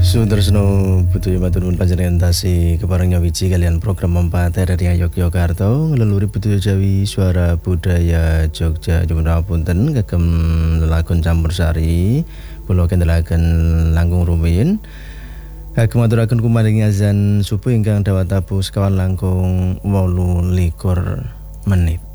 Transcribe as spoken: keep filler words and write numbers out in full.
Sudarsno Putu matur nuwun panjenengan tasih kepareng nyawiji kalian program Empat R R I Yogyakarta ngeleluri Putu Jawi Suara Budaya Jogja nyuwun punten kagem lelakon campursari kula kendelaken langkung rumiyin kagem aturaken kumaring azan subuh ingkang dawet tabuh sekawan langkung wolu likur menit.